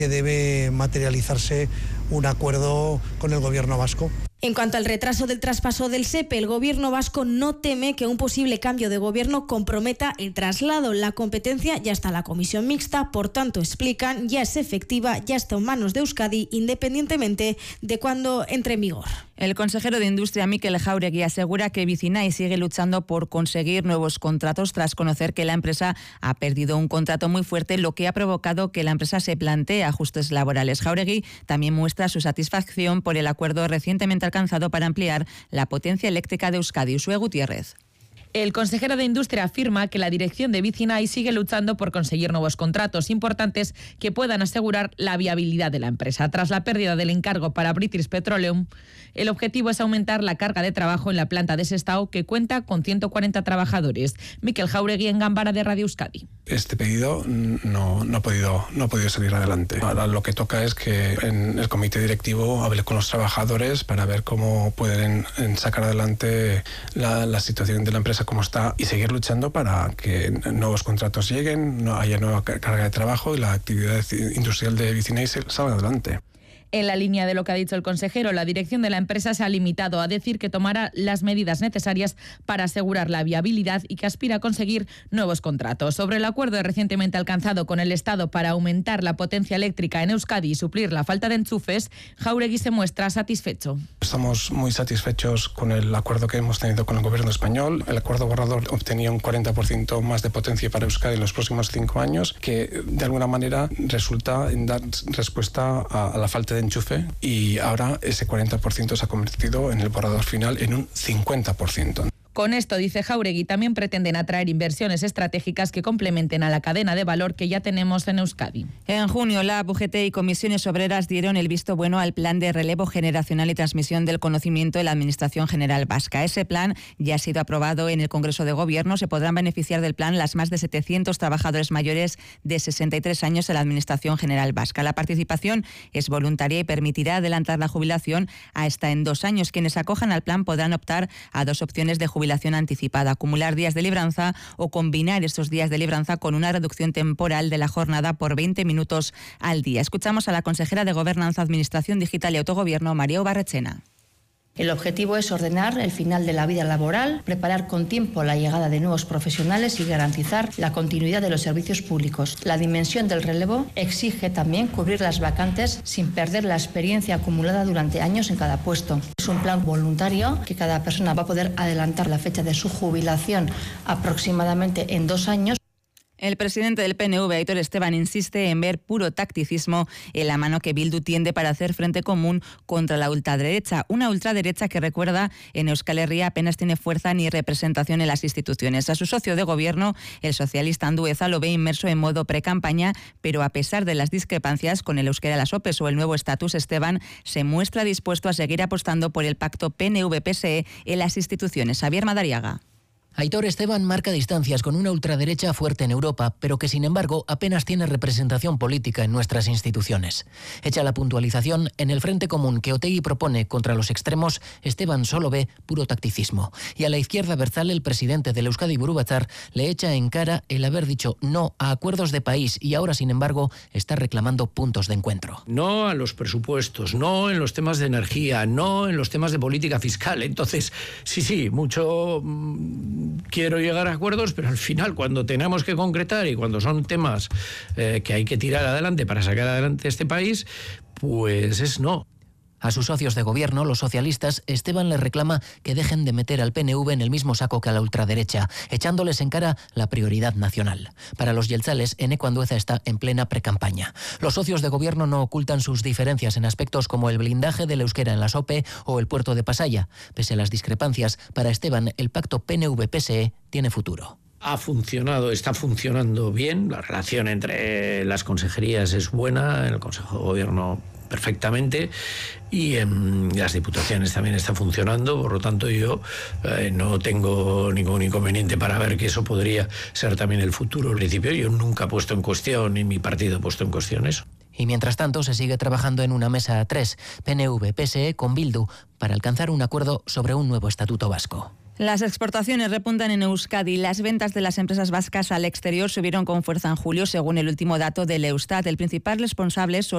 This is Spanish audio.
Que debe materializarse un acuerdo con el gobierno vasco. En cuanto al retraso del traspaso del SEPE, el gobierno vasco no teme que un posible cambio de gobierno comprometa el traslado. La competencia ya está en la comisión mixta, por tanto, explican, ya es efectiva, ya está en manos de Euskadi, independientemente de cuándo entre en vigor. El consejero de Industria, Mikel Jáuregui, asegura que Vicinay sigue luchando por conseguir nuevos contratos tras conocer que la empresa ha perdido un contrato muy fuerte, lo que ha provocado que la empresa se plantee ajustes laborales. Jáuregui también muestra su satisfacción por el acuerdo recientemente alcanzado para ampliar la potencia eléctrica de Euskadi. Usue Gutiérrez. El consejero de Industria afirma que la dirección de Vicinay sigue luchando por conseguir nuevos contratos importantes que puedan asegurar la viabilidad de la empresa. Tras la pérdida del encargo para British Petroleum, el objetivo es aumentar la carga de trabajo en la planta de Sestao, que cuenta con 140 trabajadores. Mikel Jáuregui en Gambara de Radio Euskadi. Este pedido no ha podido salir adelante. Ahora lo que toca es que en el comité directivo hable con los trabajadores para ver cómo pueden sacar adelante la situación de la empresa como está y seguir luchando para que nuevos contratos lleguen, no haya nueva carga de trabajo y la actividad industrial de Vicinay salga adelante. En la línea de lo que ha dicho el consejero, la dirección de la empresa se ha limitado a decir que tomará las medidas necesarias para asegurar la viabilidad y que aspira a conseguir nuevos contratos. Sobre el acuerdo recientemente alcanzado con el Estado para aumentar la potencia eléctrica en Euskadi y suplir la falta de enchufes, Jáuregui se muestra satisfecho. Estamos muy satisfechos con el acuerdo que hemos tenido con el gobierno español. El acuerdo borrador obtenía un 40% más de potencia para Euskadi en los próximos 5 años, que de alguna manera resulta en dar respuesta a la falta de enchufe, y ahora ese 40% se ha convertido en el borrador final en un 50%. Con esto, dice Jáuregui, también pretenden atraer inversiones estratégicas que complementen a la cadena de valor que ya tenemos en Euskadi. En junio, la UGT y comisiones obreras dieron el visto bueno al plan de relevo generacional y transmisión del conocimiento en la Administración General Vasca. Ese plan ya ha sido aprobado en el Congreso de Gobierno. Se podrán beneficiar del plan las más de 700 trabajadores mayores de 63 años en la Administración General Vasca. La participación es voluntaria y permitirá adelantar la jubilación hasta en 2 años. Quienes acojan al plan podrán optar a 2 opciones de jubilación anticipada: acumular días de libranza o combinar estos días de libranza con una reducción temporal de la jornada por 20 minutos al día. Escuchamos a la consejera de Gobernanza, Administración Digital y Autogobierno, María Barrechena. El objetivo es ordenar el final de la vida laboral, preparar con tiempo la llegada de nuevos profesionales y garantizar la continuidad de los servicios públicos. La dimensión del relevo exige también cubrir las vacantes sin perder la experiencia acumulada durante años en cada puesto. Es un plan voluntario que cada persona va a poder adelantar la fecha de su jubilación aproximadamente en 2 años. El presidente del PNV, Aitor Esteban, insiste en ver puro tacticismo en la mano que Bildu tiende para hacer frente común contra la ultraderecha. Una ultraderecha que, recuerda, en Euskal Herria apenas tiene fuerza ni representación en las instituciones. A su socio de gobierno, el socialista Andueza, lo ve inmerso en modo precampaña, pero a pesar de las discrepancias con el euskera a las OPEs o el nuevo estatus, Esteban se muestra dispuesto a seguir apostando por el pacto PNV-PSE en las instituciones. Xavier Madariaga. Aitor Esteban marca distancias con una ultraderecha fuerte en Europa, pero que sin embargo apenas tiene representación política en nuestras instituciones. Hecha la puntualización, en el frente común que Otegi propone contra los extremos, Esteban solo ve puro tacticismo. Y a la izquierda abertzale, el presidente del Euskadi Buru Batzar le echa en cara el haber dicho no a acuerdos de país y ahora, sin embargo, está reclamando puntos de encuentro. No a los presupuestos, no en los temas de energía, no en los temas de política fiscal. Entonces, sí, mucho quiero llegar a acuerdos, pero al final, cuando tenemos que concretar y cuando son temas que hay que tirar adelante para sacar adelante este país, pues es no. A sus socios de gobierno, los socialistas, Esteban les reclama que dejen de meter al PNV en el mismo saco que a la ultraderecha, echándoles en cara la prioridad nacional. Para los jeltzales, Eneko Andueza está en plena precampaña. Los socios de gobierno no ocultan sus diferencias en aspectos como el blindaje del euskera en la SOPE o el puerto de Pasaia. Pese a las discrepancias, para Esteban, el pacto PNV-PSE tiene futuro. Ha funcionado, está funcionando bien, la relación entre las consejerías es buena, en el Consejo de Gobierno perfectamente, y en las diputaciones también está funcionando. Por lo tanto, yo no tengo ningún inconveniente para ver que eso podría ser también el futuro. En principio, yo nunca he puesto en cuestión, ni mi partido ha puesto en cuestión eso. Y mientras tanto, se sigue trabajando en una mesa a 3, PNV-PSE con Bildu, para alcanzar un acuerdo sobre un nuevo estatuto vasco. Las exportaciones repuntan en Euskadi. Las ventas de las empresas vascas al exterior subieron con fuerza en julio, según el último dato del Eustat. El principal responsable son